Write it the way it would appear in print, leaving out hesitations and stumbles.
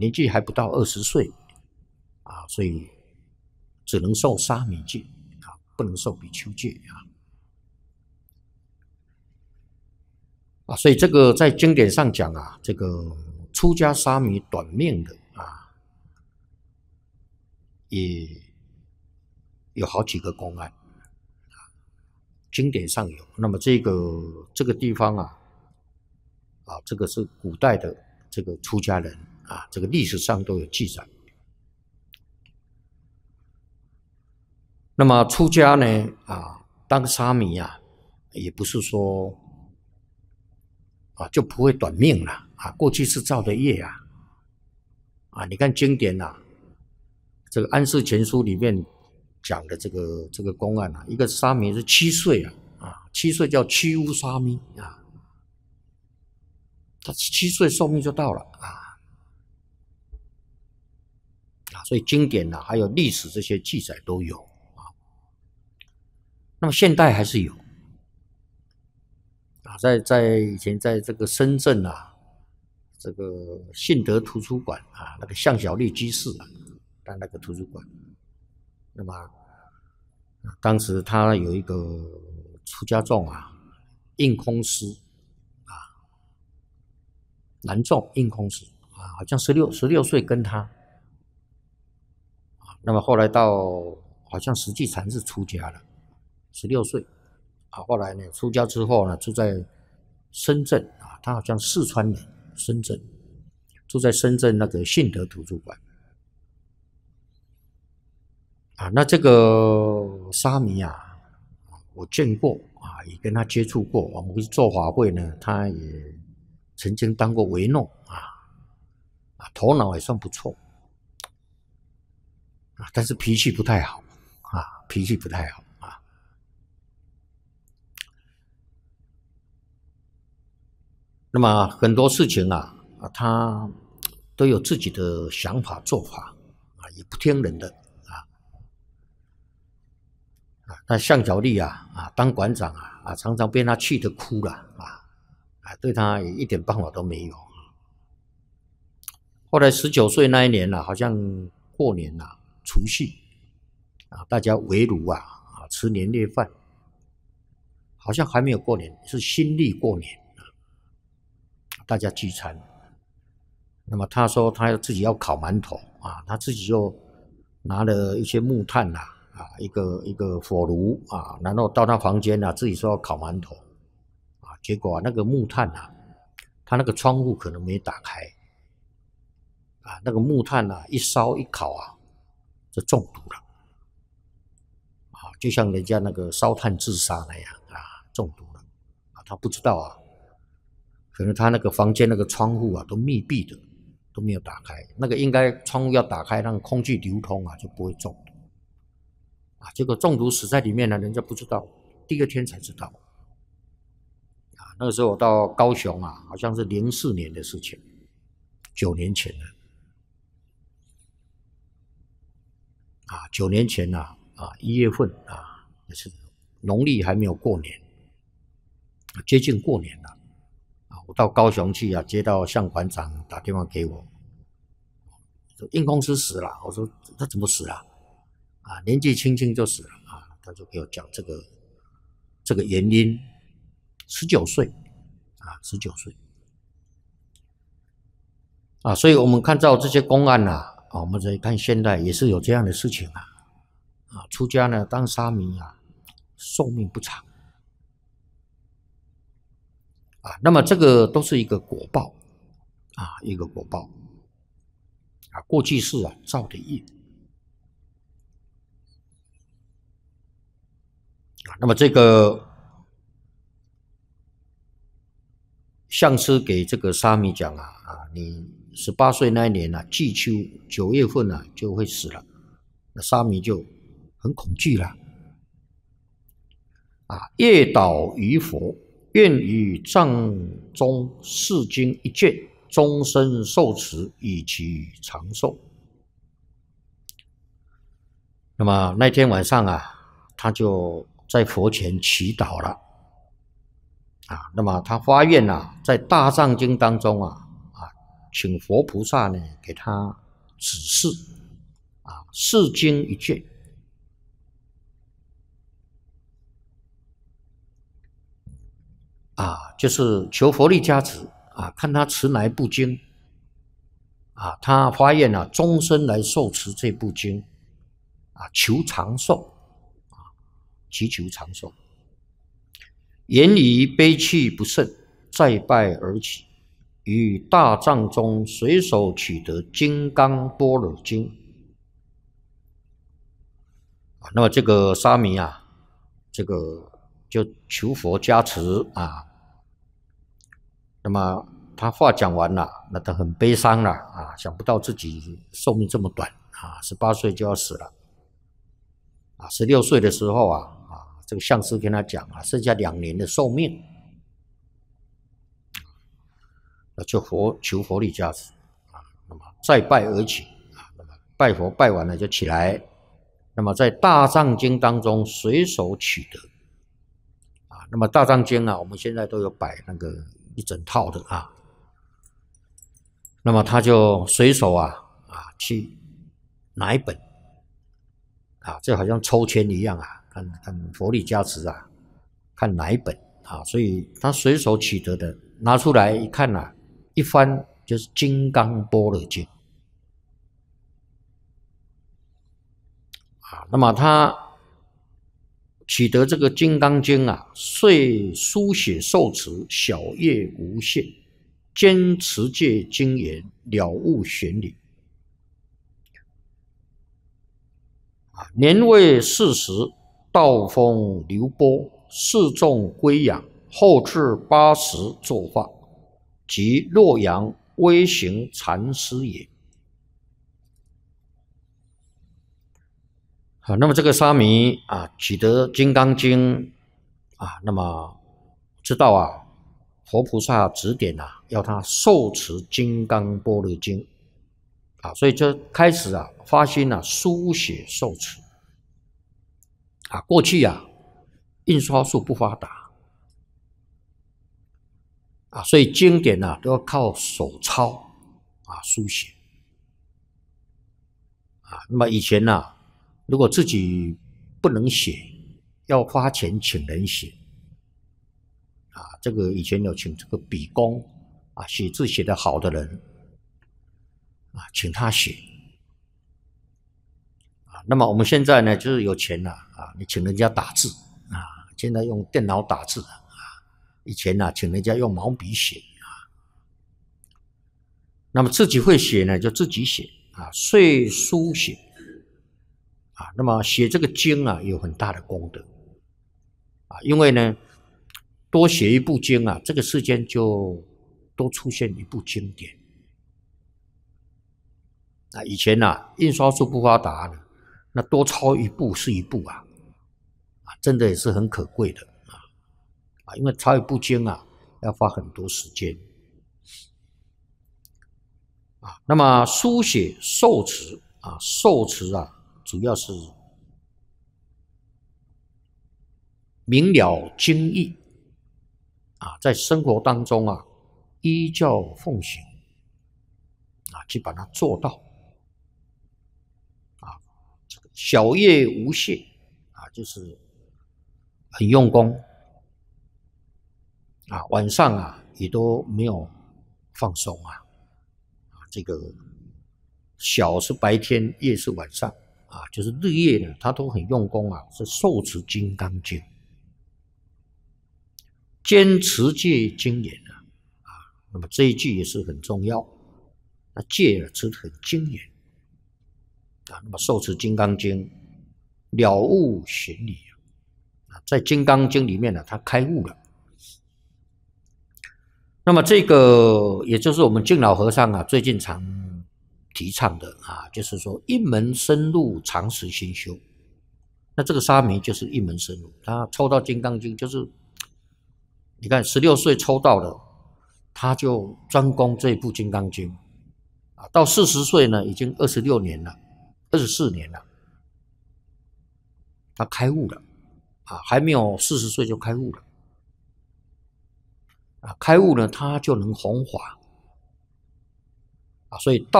年纪还不到20岁所以只能受沙弥戒不能受比丘戒所以这个在经典上讲这个出家沙弥短命的也有好几个公案经典上有。那么这个地方这个是古代的这个出家人这个历史上都有记载。那么出家呢当沙弥也不是说就不会短命了过去是造的业你看经典这个安世全书里面讲的这个公案一个沙弥是7岁7岁叫屈巫沙弥他7岁寿命就到了所以经典还有历史这些记载都有那么现代还是有在以前在这个深圳这个信德图书馆那个向小丽居士在那个图书馆，那么当时他有一个出家众应空师男众应空师好像16岁跟他那么后来到好像实际禅师出家了16岁后来呢出家之后呢住在深圳他好像四川人深圳住在深圳那个信德图书馆那这个沙弥我见过也跟他接触过我们去做法会呢他也曾经当过维诺头脑也算不错但是脾气不太好脾气不太好那么很多事情他都有自己的想法做法也不听人的那向小丽当馆长常常被他气得哭了对他也一点办法都没有。后来19岁那一年好像过年除夕大家围炉吃年夜饭，好像还没有过年，是新历过年大家聚餐。那么他说他自己要烤馒头他自己就拿了一些木炭一个火炉然后到他房间自己说要烤馒头结果那个木炭他那个窗户可能没打开那个木炭一烧一烤就中毒了就像人家那个烧炭自杀那样中毒了他不知道可能他那个房间那个窗户都密闭的都没有打开，那个应该窗户要打开让空气流通就不会中毒结果中毒死在里面了，人家不知道，第二天才知道那个时候我到高雄好像是04年的事情，9年前了9年前1月份也是农历还没有过年接近过年了我到高雄去接到向馆长打电话给我说应公师死了，我说他怎么死了年纪轻轻就死了他就给我讲这个原因，19岁19岁所以我们看到这些公案我们再看现代也是有这样的事情出家呢当沙弥寿命不长那么这个都是一个果报一个果报过去世造的业那么这个上师给这个沙弥讲你18岁那一年季秋9月份就会死了，那沙弥就很恐惧了夜祷于佛，愿于藏中释经一卷，终身受持，以其长寿。那么那天晚上他就在佛前祈祷了那么他发愿在大藏经当中请佛菩萨呢给他指示释经一卷。就是求佛力加持看他持哪一部经他发愿终身来受持这部经求长寿祈求长寿。言语悲泣不胜，再拜而起，于大藏中随手取得《金刚般若经》那么这个沙弥这个就求佛加持那么他话讲完了，那他很悲伤了想不到自己寿命这么短18岁就要死了16岁的时候这个相师跟他讲剩下2年的寿命，就求佛力加持那么再拜而起那么拜佛拜完了就起来，那么在大藏经当中随手取得那么大藏经我们现在都有摆那个一整套的那么他就随手去拿一本这好像抽签一样看佛力加持看哪一本所以他随手取得的拿出来一看一翻就是《金刚般若经》那么他取得这个《金刚经》遂书写受持，小业无限，兼持戒精研，了悟玄理年未40，道风流波，示众归仰，后至80作法，即洛阳威行禅师也。那么这个沙弥取得《金刚经》那么知道佛菩萨指点要他受持《金刚般若经》所以就开始发心书写受持过去印刷术不发达所以经典都要靠手抄书写那么以前如果自己不能写，要花钱请人写这个以前有请这个笔工写字写得好的人请他写那么我们现在呢就是有钱了你请人家打字现在用电脑打字以前请人家用毛笔写那么自己会写呢就自己写遂书写那么写这个经有很大的功德因为呢多写一部经这个世间就多出现一部经典以前印刷术不发达呢，那多抄一部是一部真的也是很可贵的因为抄一部经要花很多时间那么书写受持受持主要是明了经义在生活当中依教奉行去把它做到小业无懈就是很用功晚上也都没有放松这个小是白天，夜是晚上就是日夜呢他都很用功是受持金刚经，兼持戒精研那么这一句也是很重要那戒持得很精研那么受持金刚经了悟玄理在金刚经里面他开悟了那么这个也就是我们敬老和尚最近常提倡的就是说一门深入，长时心修。那这个沙弥就是一门深入，他抽到金刚经就是你看16岁抽到了，他就专攻这一部金刚经到40岁呢已经26年了24年了，他开悟了还没有40岁就开悟了开悟呢他就能弘法所以道